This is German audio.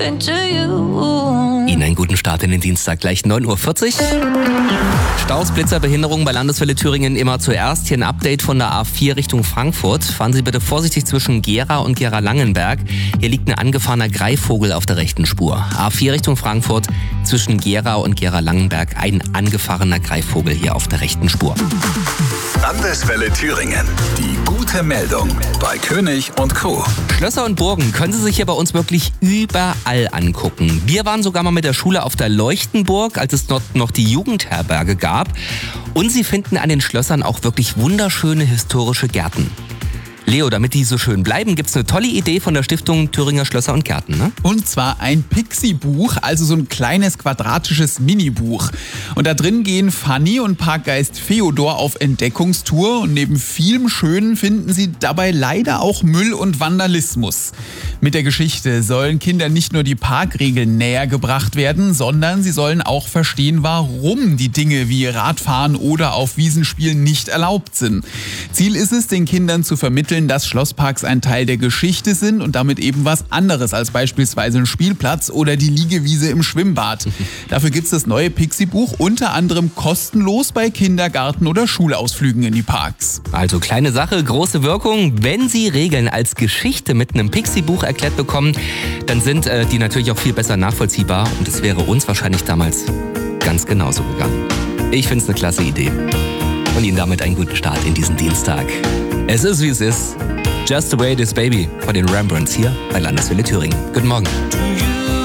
Ihnen einen guten Start in den Dienstag, gleich 9.40 Uhr. Staus, Blitzer, Behinderungen bei Landeswelle Thüringen immer zuerst. Hier ein Update von der A4 Richtung Frankfurt. Fahren Sie bitte vorsichtig zwischen Gera und Gera-Langenberg. Hier liegt ein angefahrener Greifvogel auf der rechten Spur. A4 Richtung Frankfurt, zwischen Gera und Gera-Langenberg ein angefahrener Greifvogel hier auf der rechten Spur. Landeswelle Thüringen. Die gute Meldung bei König und Co. Schlösser und Burgen können Sie sich hier bei uns wirklich überall angucken. Wir waren sogar mal mit der Schule auf der Leuchtenburg, als es dort noch die Jugendherberge gab. Und Sie finden an den Schlössern auch wirklich wunderschöne historische Gärten. Leo, damit die so schön bleiben, gibt's eine tolle Idee von der Stiftung Thüringer Schlösser und Gärten, ne? Und zwar ein Pixie-Buch, also so ein kleines quadratisches Mini-Buch. Und da drin gehen Fanny und Parkgeist Feodor auf Entdeckungstour. Und neben vielem Schönen finden sie dabei leider auch Müll und Vandalismus. Mit der Geschichte sollen Kindern nicht nur die Parkregeln näher gebracht werden, sondern sie sollen auch verstehen, warum die Dinge wie Radfahren oder auf Wiesen spielen nicht erlaubt sind. Ziel ist es, den Kindern zu vermitteln, dass Schlossparks ein Teil der Geschichte sind und damit eben was anderes als beispielsweise ein Spielplatz oder die Liegewiese im Schwimmbad. Dafür gibt's das neue Pixie-Buch unter anderem kostenlos bei Kindergarten- oder Schulausflügen in die Parks. Also kleine Sache, große Wirkung. Wenn Sie Regeln als Geschichte mit einem Pixie-Buch erklärt bekommen, dann sind die natürlich auch viel besser nachvollziehbar und es wäre uns wahrscheinlich damals ganz genauso gegangen. Ich finde es eine klasse Idee. Und Ihnen damit einen guten Start in diesen Dienstag. Es ist, wie es ist. Just the way it is, baby, von den Rembrandts hier bei Landeswelle Thüringen. Guten Morgen.